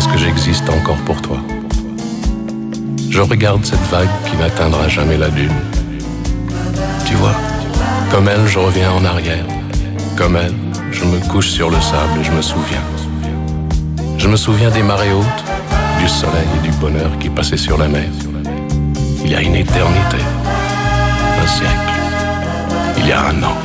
Est-ce que j'existe encore pour toi? Je regarde cette vague qui n'atteindra jamais la dune. Tu vois, comme elle, je reviens en arrière. Comme elle, je me couche sur le sable et je me souviens. Je me souviens des marées hautes, du soleil et du bonheur qui passaient sur la mer. Il y a une éternité, un siècle, il y a un an.